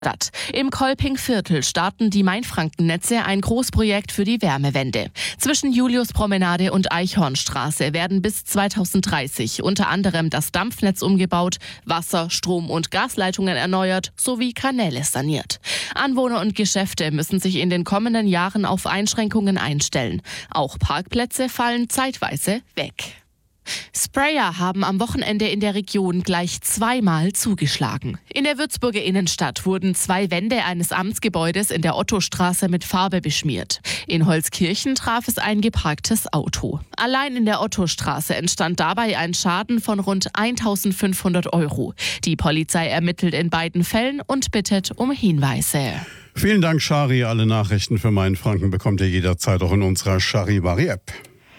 Stadt. Im Kolpingviertel starten die Mainfrankennetze ein Großprojekt für die Wärmewende. Zwischen Juliuspromenade und Eichhornstraße werden bis 2030 unter anderem das Dampfnetz umgebaut, Wasser-, Strom- und Gasleitungen erneuert sowie Kanäle saniert. Anwohner und Geschäfte müssen sich in den kommenden Jahren auf Einschränkungen einstellen. Auch Parkplätze fallen zeitweise weg. Sprayer haben am Wochenende in der Region gleich zweimal zugeschlagen. In der Würzburger Innenstadt wurden 2 Wände eines Amtsgebäudes in der Ottostraße mit Farbe beschmiert. In Holzkirchen traf es ein geparktes Auto. Allein in der Ottostraße entstand dabei ein Schaden von rund 1.500 €. Die Polizei ermittelt in beiden Fällen und bittet um Hinweise. Vielen Dank, Shari. Alle Nachrichten für Mainfranken bekommt ihr jederzeit auch in unserer Charivari-App.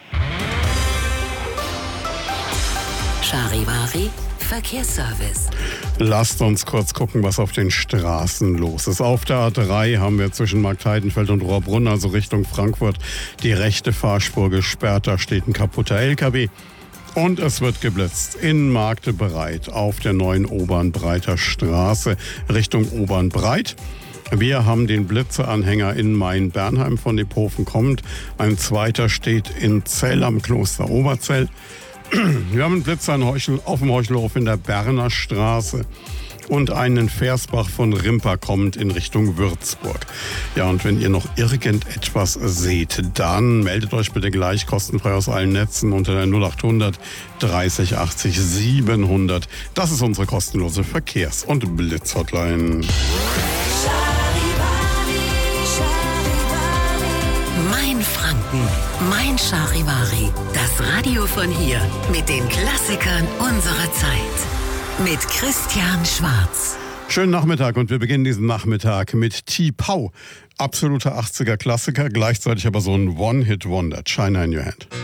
Charivari Verkehrsservice. Lasst uns kurz gucken, was auf den Straßen los ist. Auf der A3 haben wir zwischen Marktheidenfeld und Rohrbrunn, also Richtung Frankfurt, die rechte Fahrspur gesperrt. Da steht ein kaputter LKW. Und es wird geblitzt in Magdeburg auf der neuen Obernbreiter Straße Richtung Obernbreit. Wir haben den Blitzeanhänger in Main-Bernheim von Dephofen kommt. Ein zweiter steht in Zell am Kloster Oberzell. Wir haben einen Blitzer auf dem Heuchelhof in der Berner Straße und einen Versbach von Rimper kommend in Richtung Würzburg. Ja, und wenn ihr noch irgendetwas seht, dann meldet euch bitte gleich kostenfrei aus allen Netzen unter der 0800 30 80 700. Das ist unsere kostenlose Verkehrs- und Blitzhotline. Mainfranken, Mein Charivari. Das Radio von hier mit den Klassikern unserer Zeit. Mit Christian Schwarz. Schönen Nachmittag und wir beginnen diesen Nachmittag mit T-Pow. Absoluter 80er Klassiker, gleichzeitig aber so ein One-Hit-Wonder. China in Your Hand.